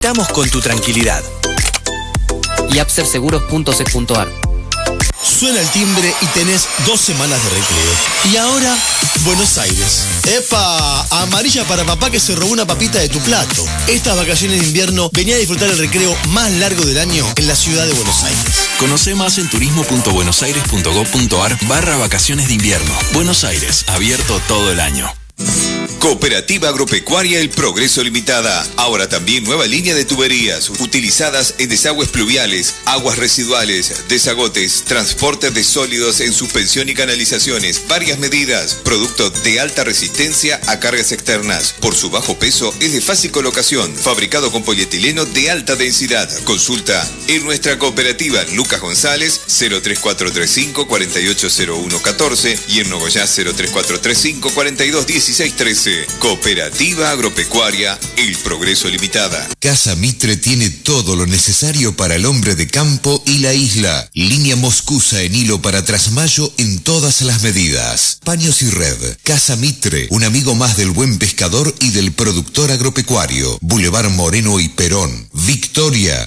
Estamos con tu tranquilidad. Y apserseguros.es.ar. Suena el timbre y tenés 2 semanas de recreo. Y ahora, Buenos Aires. ¡Epa! Amarilla para papá que se robó una papita de tu plato. Estas vacaciones de invierno venía a disfrutar el recreo más largo del año en la ciudad de Buenos Aires. Conoce más en turismo.buenosaires.gov.ar/vacaciones de invierno. Buenos Aires, abierto todo el año. Cooperativa Agropecuaria El Progreso Limitada. Ahora también nueva línea de tuberías utilizadas en desagües pluviales, aguas residuales, desagotes, transporte de sólidos en suspensión y canalizaciones. Varias medidas. Producto de alta resistencia a cargas externas. Por su bajo peso es de fácil colocación. Fabricado con polietileno de alta densidad. Consulta en nuestra cooperativa Lucas González 03435 480114 y en Nogoyá 03435 421613. Cooperativa Agropecuaria El Progreso Limitada. Casa Mitre tiene todo lo necesario para el hombre de campo y la isla. Línea moscusa en hilo para trasmayo en todas las medidas. Paños y red. Casa Mitre, un amigo más del buen pescador y del productor agropecuario. Boulevard Moreno y Perón. Victoria.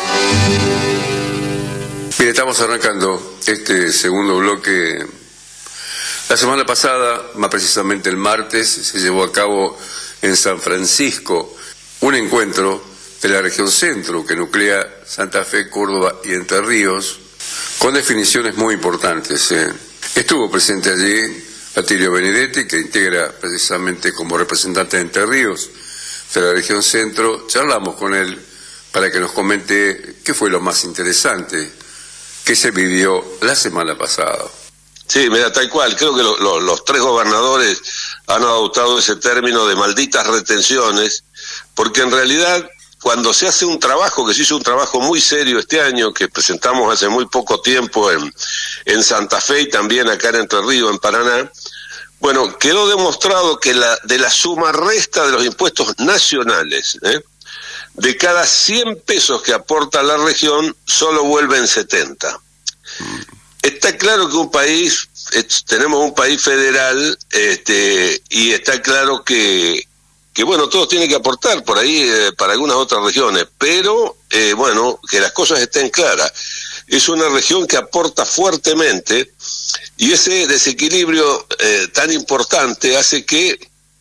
Bien, estamos arrancando este segundo bloque. La semana pasada, más precisamente el martes, se llevó a cabo en San Francisco un encuentro de la región centro que nuclea Santa Fe, Córdoba y Entre Ríos, con definiciones muy importantes. Estuvo presente allí Atilio Benedetti, que integra precisamente como representante de Entre Ríos de la región centro. Charlamos con él para que nos comente qué fue lo más interesante que se vivió la semana pasada. Sí, mira, tal cual, creo que los 3 gobernadores han adoptado ese término de malditas retenciones, porque en realidad cuando se hace un trabajo, que se hizo un trabajo muy serio este año, que presentamos hace muy poco tiempo en Santa Fe y también acá en Entre Ríos, en Paraná, bueno, quedó demostrado que de la suma resta de los impuestos nacionales, de cada 100 pesos que aporta la región, solo vuelven 70. Está claro que tenemos un país federal, y está claro que bueno, todos tienen que aportar por ahí para algunas otras regiones, pero bueno, que las cosas estén claras. Es una región que aporta fuertemente y ese desequilibrio tan importante hace que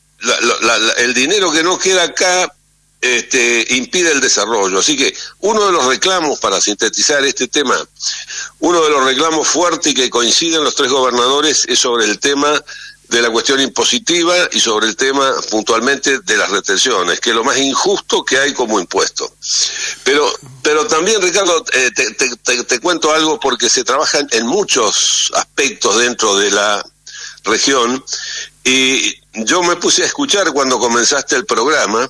el dinero que no queda acá impide el desarrollo. Así que uno de los reclamos, para sintetizar este tema, uno de los reclamos fuertes y que coinciden los 3 gobernadores es sobre el tema de la cuestión impositiva y sobre el tema puntualmente de las retenciones, que es lo más injusto que hay como impuesto. Pero también, Ricardo, te cuento algo, porque se trabajan en muchos aspectos dentro de la región, y yo me puse a escuchar cuando comenzaste el programa,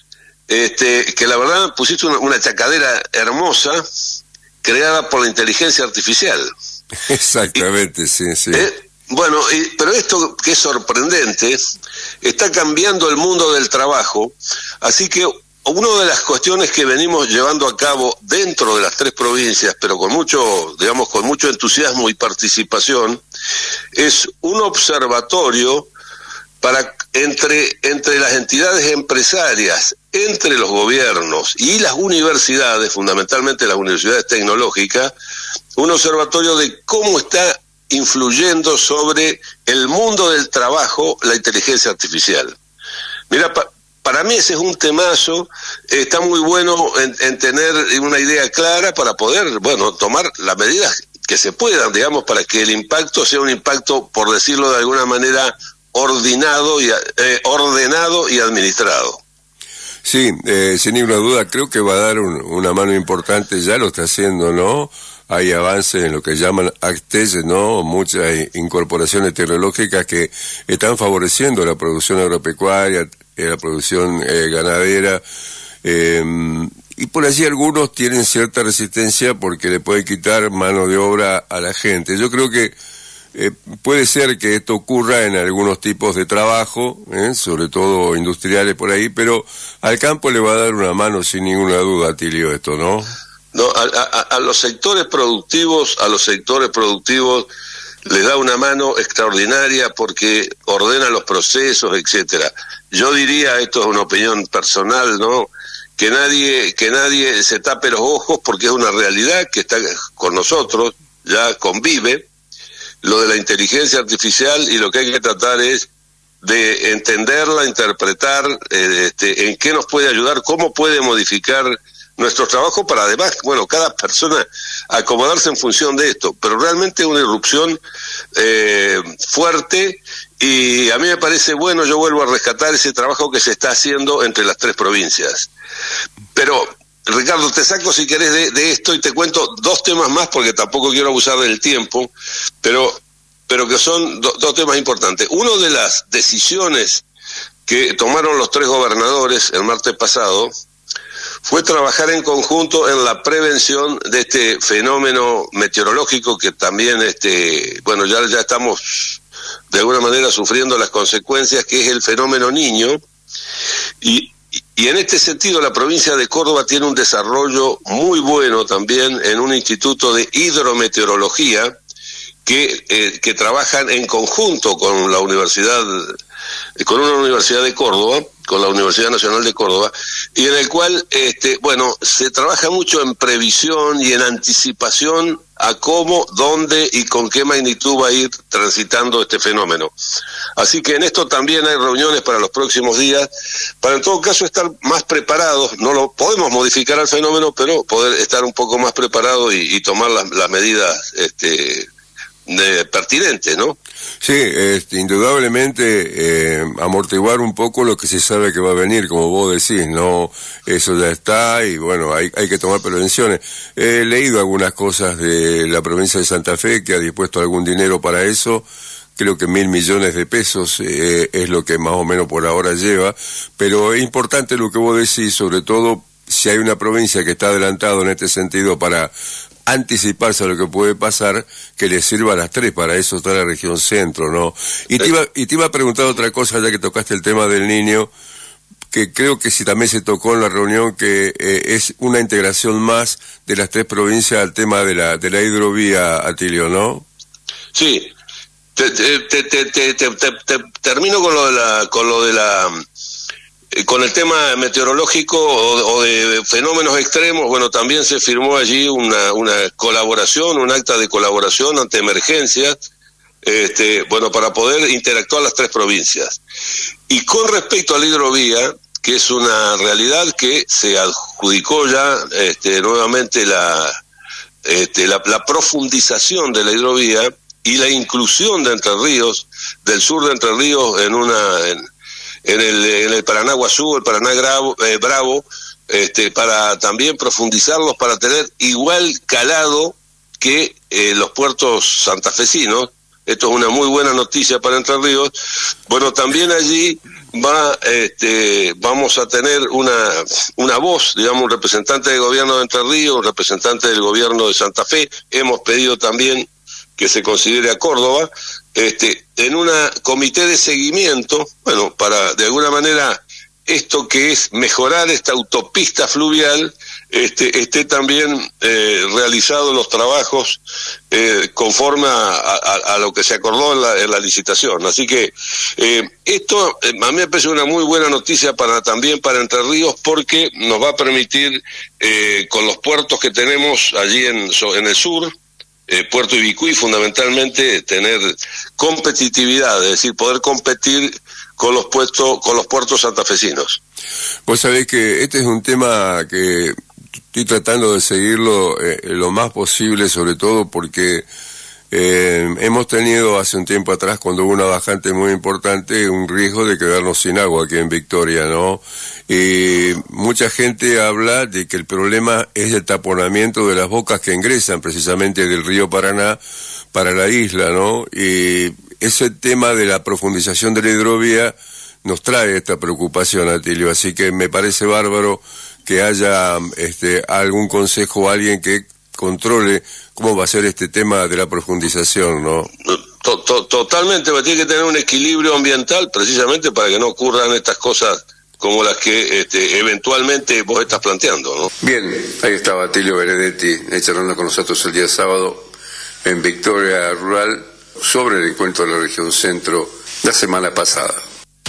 que la verdad pusiste una chacadera hermosa creada por la inteligencia artificial. Exactamente, sí. Bueno, pero esto que es sorprendente, está cambiando el mundo del trabajo, así que una de las cuestiones que venimos llevando a cabo dentro de las 3 provincias, pero con mucho entusiasmo y participación, es un observatorio para entre las entidades empresarias, entre los gobiernos y las universidades, fundamentalmente las universidades tecnológicas, un observatorio de cómo está influyendo sobre el mundo del trabajo la inteligencia artificial. Mira, para mí ese es un temazo. Está muy bueno en tener una idea clara para poder, bueno, tomar las medidas que se puedan, digamos, para que el impacto sea un impacto, por decirlo de alguna manera, ordenado y administrado. Sí, sin ninguna duda, creo que va a dar una mano importante, ya lo está haciendo, ¿no? Hay avances en lo que llaman ACTES, ¿no? Muchas incorporaciones tecnológicas que están favoreciendo la producción agropecuaria, la producción ganadera, y por allí algunos tienen cierta resistencia porque le pueden quitar mano de obra a la gente. Yo creo que puede ser que esto ocurra en algunos tipos de trabajo, sobre todo industriales por ahí, pero al campo le va a dar una mano sin ninguna duda, Tilio, esto, ¿no? No, a los sectores productivos, les da una mano extraordinaria porque ordena los procesos, etcétera. Yo diría, esto es una opinión personal, ¿no?, que nadie se tape los ojos, porque es una realidad que está con nosotros, ya convive, lo de la inteligencia artificial, y lo que hay que tratar es de entenderla, interpretar, en qué nos puede ayudar, cómo puede modificar nuestro trabajo, para además, bueno, cada persona acomodarse en función de esto, pero realmente una irrupción fuerte, y a mí me parece bueno. Yo vuelvo a rescatar ese trabajo que se está haciendo entre las 3 provincias. Pero, Ricardo, te saco si querés de esto y te cuento 2 temas más, porque tampoco quiero abusar del tiempo, pero que son 2 temas importantes. Uno de las decisiones que tomaron los 3 gobernadores el martes pasado fue trabajar en conjunto en la prevención de este fenómeno meteorológico que también, bueno, ya estamos de alguna manera sufriendo las consecuencias, que es el fenómeno Niño, y en este sentido la provincia de Córdoba tiene un desarrollo muy bueno también en un instituto de hidrometeorología que trabajan en conjunto con la universidad, con una universidad de Córdoba, con la Universidad Nacional de Córdoba, y en el cual, bueno, se trabaja mucho en previsión y en anticipación a cómo, dónde y con qué magnitud va a ir transitando este fenómeno. Así que en esto también hay reuniones para los próximos días, para en todo caso estar más preparados. No lo podemos modificar al fenómeno, pero poder estar un poco más preparados y tomar las medidas pertinentes, ¿no? Sí, indudablemente amortiguar un poco lo que se sabe que va a venir, como vos decís, ¿no? Eso ya está, y bueno, hay que tomar prevenciones. He leído algunas cosas de la provincia de Santa Fe, que ha dispuesto algún dinero para eso. Creo que 1.000 millones de pesos es lo que más o menos por ahora lleva, pero es importante lo que vos decís, sobre todo si hay una provincia que está adelantado en este sentido para anticiparse a lo que puede pasar, que le sirva a las 3, para eso está la región centro, ¿no? Y te iba a preguntar otra cosa, ya que tocaste el tema del Niño, que creo que sí también se tocó en la reunión, que es una integración más de las 3 provincias al tema de la hidrovía, Atilio, ¿no? Sí. Termino con el tema meteorológico o de fenómenos extremos. Bueno, también se firmó allí una colaboración, un acta de colaboración ante emergencias, bueno, para poder interactuar las 3 provincias. Y con respecto a la hidrovía, que es una realidad que se adjudicó ya nuevamente la profundización de la hidrovía y la inclusión de Entre Ríos, del sur de Entre Ríos, en el Paraná Guazú, el Paraná Bravo, para también profundizarlos, para tener igual calado que los puertos santafesinos. Esto es una muy buena noticia para Entre Ríos. Bueno, también allí vamos a tener una voz, digamos, un representante del gobierno de Entre Ríos, un representante del gobierno de Santa Fe. Hemos pedido también que se considere a Córdoba, en una comité de seguimiento, bueno, para de alguna manera esto que es mejorar esta autopista fluvial, esté también realizado los trabajos conforme a lo que se acordó en la licitación. Así que esto a mí me parece una muy buena noticia también para Entre Ríos, porque nos va a permitir, con los puertos que tenemos allí en el sur, Puerto Ibicuí fundamentalmente, tener competitividad, es decir, poder competir con los puertos santafesinos. Vos sabés que este es un tema que estoy tratando de seguirlo lo más posible, sobre todo porque hemos tenido hace un tiempo atrás, cuando hubo una bajante muy importante, un riesgo de quedarnos sin agua aquí en Victoria, ¿no? Y mucha gente habla de que el problema es el taponamiento de las bocas que ingresan precisamente del río Paraná para la isla, ¿no? Y ese tema de la profundización de la hidrovía nos trae esta preocupación, Atilio, así que me parece bárbaro que haya algún consejo o alguien que controle cómo va a ser este tema de la profundización, ¿no? Totalmente, tiene que tener un equilibrio ambiental precisamente para que no ocurran estas cosas como las que eventualmente vos estás planteando, ¿no? Bien, ahí estaba Atilio Benedetti charlando con nosotros el día sábado en Victoria Rural sobre el encuentro de la región centro la semana pasada.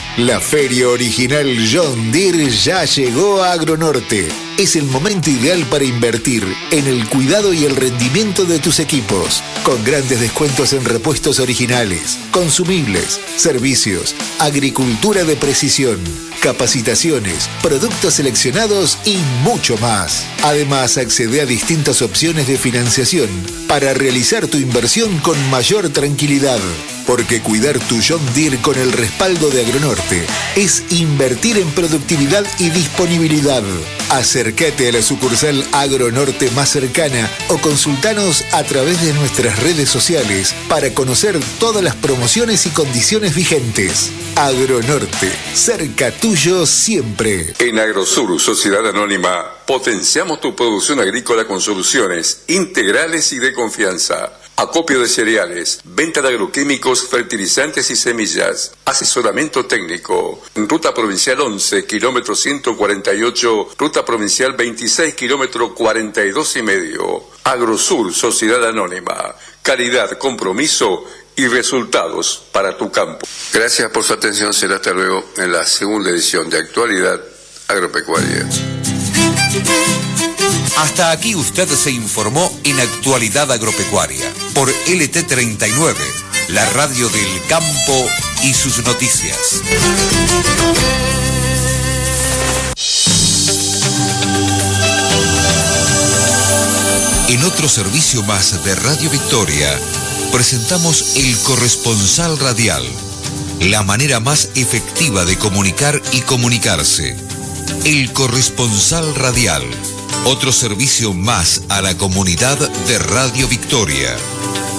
La feria original John Deere ya llegó a Agronorte. Es el momento ideal para invertir en el cuidado y el rendimiento de tus equipos, con grandes descuentos en repuestos originales, consumibles, servicios, agricultura de precisión, capacitaciones, productos seleccionados y mucho más. Además, accede a distintas opciones de financiación para realizar tu inversión con mayor tranquilidad. Porque cuidar tu John Deere con el respaldo de Agronorte es invertir en productividad y disponibilidad. Acércate a la sucursal Agronorte más cercana o consultanos a través de nuestras redes sociales para conocer todas las promociones y condiciones vigentes. Agronorte, cerca tuyo siempre. En Agrosur, Sociedad Anónima, potenciamos tu producción agrícola con soluciones integrales y de confianza. Acopio de cereales, venta de agroquímicos, fertilizantes y semillas, asesoramiento técnico. Ruta Provincial 11, kilómetro 148, Ruta Provincial 26, kilómetro 42,5. Agrosur, Sociedad Anónima. Calidad, compromiso y resultados para tu campo. Gracias por su atención. Será hasta luego en la segunda edición de Actualidad Agropecuaria. Hasta aquí usted se informó en Actualidad Agropecuaria por LT39, la radio del campo y sus noticias. En otro servicio más de Radio Victoria, presentamos El Corresponsal Radial, la manera más efectiva de comunicar y comunicarse. El Corresponsal Radial, otro servicio más a la comunidad de Radio Victoria.